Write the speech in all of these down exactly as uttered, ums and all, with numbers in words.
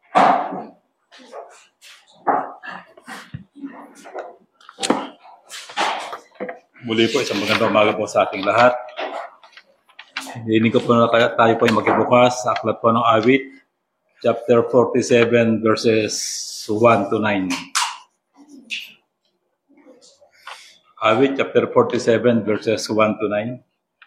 Muli po, isang magandang umaga po sa ating lahat. Hiling ko po na tayo po ay magbukas sa aklat po ng Awit, chapter forty-seven, verses one to nine. Awit, chapter forty-seven, verses one to nine.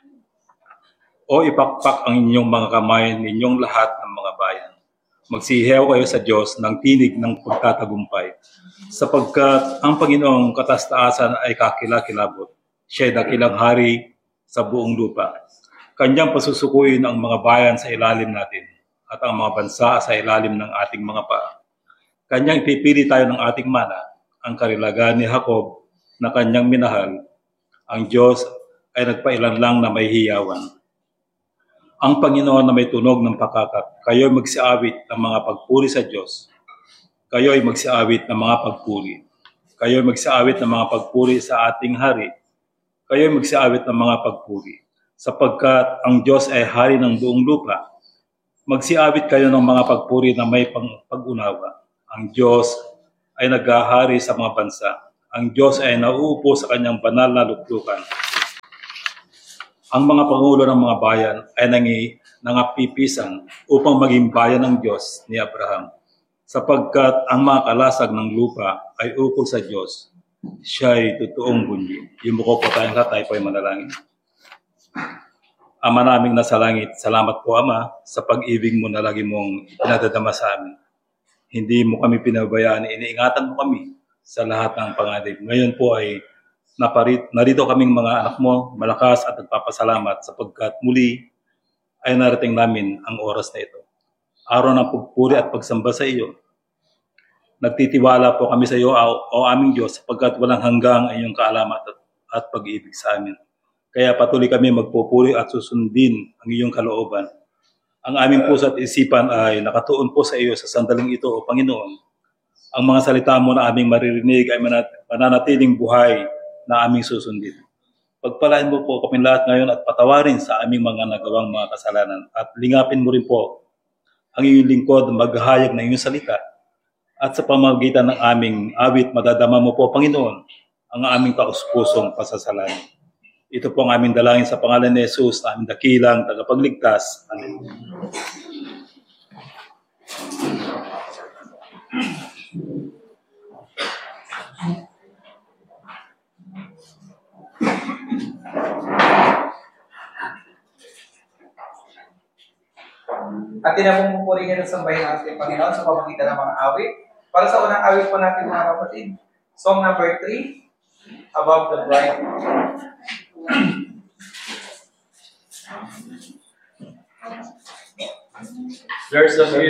O ipakpak ang inyong mga kamay ninyong lahat ng mga bayan. Magsihiyaw kayo sa Diyos ng tinig ng pagtatagumpay, sapagkat ang Panginoong katastaasan ay kakilakilabot. Siya ay dakilang hari sa buong lupa. Kanyang pasusukuyin ang mga bayan sa ilalim natin at ang mga bansa sa ilalim ng ating mga paa. Kanyang ipipili tayo ng ating mana, ang karilagan ni Jacob na kanyang minahal. Ang Diyos ay nagpailan lang na may hiyawan. Ang Panginoon na may tunog ng pakakat, kayo'y magsiawit ng mga pagpuri sa Diyos. Kayo'y magsiawit ng mga pagpuri. Kayo'y magsiawit ng mga pagpuri sa ating hari. Kayo'y magsiawit ng mga pagpuri, sapagkat ang Diyos ay hari ng buong lupa. Magsiawit kayo ng mga pagpuri na may pag-unawa. Ang Diyos ay naghahari sa mga bansa. Ang Diyos ay nauupo sa kanyang banal na luklukan. Ang mga pangulo ng mga bayan ay nangi, nangapipisan upang maging bayan ng Diyos ni Abraham, sapagkat ang mga kalasag ng lupa ay ukol sa Diyos. Siya ay totoong bunyi. Yumuko po tayong lahat, tayo po ay manalangin. Ama naming nasa langit, salamat po Ama sa pag-ibig mo na lagi mong pinadadama sa amin. Hindi mo kami pinabayaan, iniingatan mo kami sa lahat ng panganib. Ngayon po ay naparit, narito kaming mga anak mo, malakas at nagpapasalamat sapagkat muli ay narating namin ang oras na ito. Araw ng pagpuri at pagsamba sa iyo. Nagtitiwala po kami sa iyo, o aming Diyos, sapagkat walang hanggang ang iyong kaalaman at, at pag-ibig sa amin. Kaya patuloy kami magpupuri at susundin ang iyong kalooban. Ang aming puso at isipan ay nakatuon po sa iyo sa sandaling ito, O Panginoon. Ang mga salita mo na aming maririnig ay mananatiling buhay na aming susundin. Pagpalain mo po kami lahat ngayon at patawarin sa aming mga nagawang mga kasalanan. At lingapin mo rin po ang iyong lingkod na maghahayag ng iyong salita. At sa pamamagitan ng aming awit, madadama mo po, Panginoon, ang aming taus-pusong pasasalanan. Ito po ang aming dalangin sa pangalan ni Jesus, na aming dakilang tagapagligtas. Amen. At tinapumupuri at sambahin ang ating Panginoon sa pamamagitan ng mga awit. Para sa unang awit po natin mga kapatid, song number three, Above the Bright. There's a